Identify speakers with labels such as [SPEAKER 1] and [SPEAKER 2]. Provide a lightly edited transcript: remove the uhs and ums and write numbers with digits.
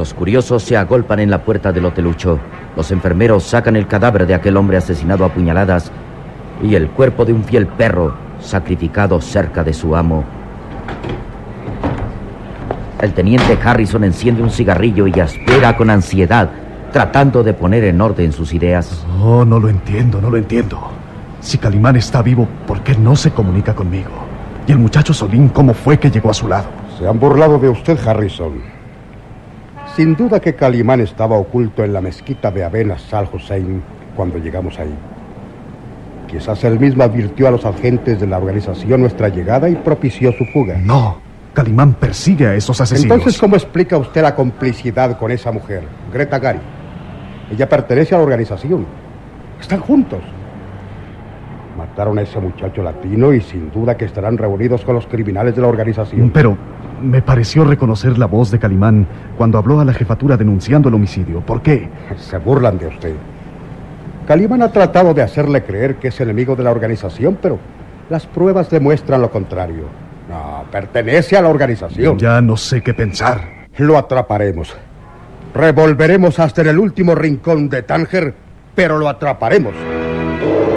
[SPEAKER 1] Los curiosos se agolpan en la puerta del hotelucho. Los enfermeros sacan el cadáver de aquel hombre asesinado a puñaladas y el cuerpo de un fiel perro sacrificado cerca de su amo. El teniente Harrison enciende un cigarrillo y aspira con ansiedad, tratando de poner en orden sus ideas.
[SPEAKER 2] Oh, no lo entiendo. Si Calimán está vivo, ¿por qué no se comunica conmigo? Y el muchacho Solín, ¿cómo fue que llegó a su lado?
[SPEAKER 3] Se han burlado de usted, Harrison. Sin duda que Calimán estaba oculto en la mezquita de Abena Sal Hussein cuando llegamos ahí. Quizás él mismo advirtió a los agentes de la organización nuestra llegada y propició su fuga.
[SPEAKER 2] No, Calimán persigue a esos asesinos.
[SPEAKER 3] Entonces, ¿cómo explica usted la complicidad con esa mujer, Greta Gary? Ella pertenece a la organización. Están juntos. Mataron a ese muchacho latino y sin duda que estarán reunidos con los criminales de la organización.
[SPEAKER 2] Pero me pareció reconocer la voz de Calimán cuando habló a la jefatura denunciando el homicidio. ¿Por qué?
[SPEAKER 3] Se burlan de usted. Calimán ha tratado de hacerle creer que es enemigo de la organización, pero las pruebas demuestran lo contrario. No, pertenece a la organización.
[SPEAKER 2] Ya no sé qué pensar.
[SPEAKER 3] Lo atraparemos. Revolveremos hasta en el último rincón de Tánger, pero lo atraparemos.